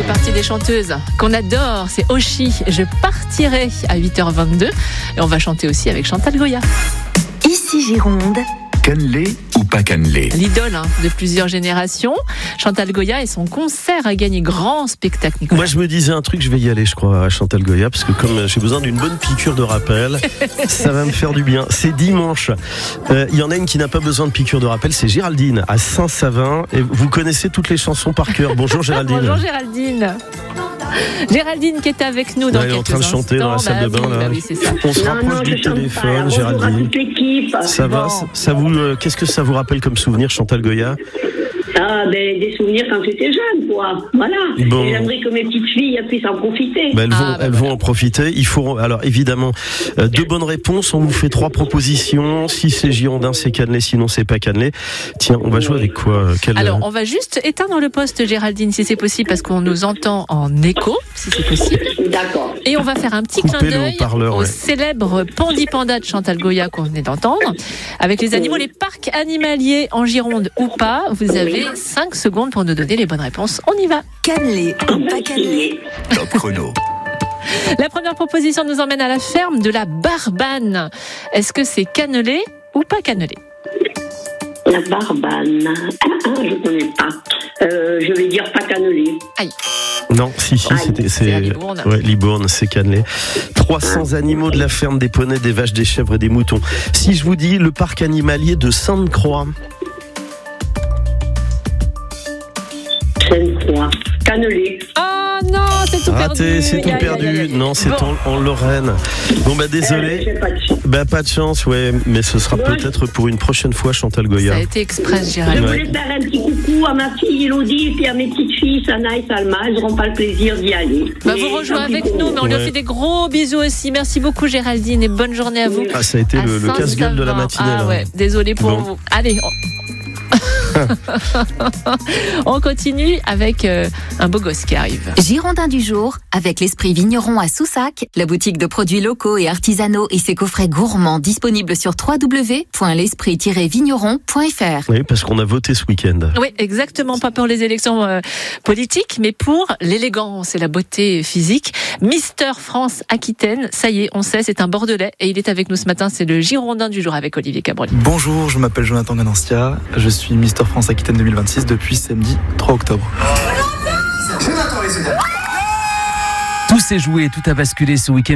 fait partie des chanteuses qu'on adore, c'est Oshi. Je partirai à 8h22 et on va chanter aussi avec Chantal Goya. Ici Gironde. Cannelé ou pas cannelé? L'idole de plusieurs générations, Chantal Goya et son concert a gagné grand spectacle. Nicolas. Moi je me disais un truc, je vais y aller je crois à Chantal Goya parce que comme j'ai besoin d'une bonne piqûre de rappel, ça va me faire du bien. C'est dimanche. Il y en a une qui n'a pas besoin de piqûre de rappel, c'est Géraldine à Saint-Savin. Et vous connaissez toutes les chansons par cœur. Bonjour Géraldine. Bonjour Géraldine. Géraldine qui est avec nous dans quelques instants. Elle est en train de chanter dans la salle de bain là. Oui, c'est ça. On se rapproche du téléphone, Géraldine. Ça va, ça vous, qu'est-ce que ça vous rappelle comme souvenir, Chantal Goya? Des souvenirs quand j'étais jeune, quoi. Voilà. Bon. Et j'aimerais que mes petites filles puissent en profiter. Elles vont en profiter. Il faut, alors évidemment, deux bonnes réponses. On vous fait 3 propositions. Si c'est girondin, c'est cannelé. Sinon, c'est pas cannelé. Tiens, on va jouer avec quoi? Alors, on va juste éteindre le poste, Géraldine, si c'est possible, parce qu'on nous entend en écho, si c'est possible. D'accord. Et on va faire un petit clin d'œil au célèbre Pandi Panda de Chantal Goya qu'on venait d'entendre. Avec les animaux, les parcs animaliers en Gironde ou pas, vous avez 5 secondes pour nous donner les bonnes réponses. On y va. Cannelé ou pas cannelé? Top chrono. La première proposition nous emmène à la ferme de la Barbane. Est-ce que c'est cannelé ou pas cannelé? La Barbane. Je connais pas. Je vais dire pas cannelé. Aïe. Non, c'est Libourne. Ouais, Libourne, c'est cannelé. 300 animaux de la ferme, des poneys, des vaches, des chèvres et des moutons. Si je vous dis le parc animalier de Sainte-Croix. Sainte-Croix. Cannelé. Oh non, c'est tout perdu. Raté, c'est tout perdu. Non, c'est en Lorraine. Bon, désolé. Pas de chance, ouais, mais ce sera peut-être pour une prochaine fois, Chantal Goya. Ça a été express, Je Géraldine. voulais faire un petit coucou à ma fille Elodie et puis à mes petites filles Sana et Salma. Elles n'auront pas le plaisir d'y aller. Vous rejoignez avec nous, mais on lui a fait des gros bisous aussi. Merci beaucoup, Géraldine, et bonne journée à vous. Ça a été le casse-gueule de la matinée. Ah ouais, désolé pour vous. Allez, on continue avec un beau gosse qui arrive. Girondin du jour, avec l'Esprit Vigneron à Soussac, la boutique de produits locaux et artisanaux et ses coffrets gourmands disponibles sur www.l'esprit-vigneron.fr. Oui, parce qu'on a voté ce week-end. Oui, exactement, pas pour les élections politiques, mais pour l'élégance et la beauté physique. Mister France Aquitaine, ça y est, on sait, c'est un Bordelais et il est avec nous ce matin, c'est le Girondin du jour avec Olivier Cabrol. Bonjour, je m'appelle Jonathan Gananstia, je suis Mister France Aquitaine 2026 depuis samedi 3 octobre. Tout s'est joué, tout a basculé ce week-end.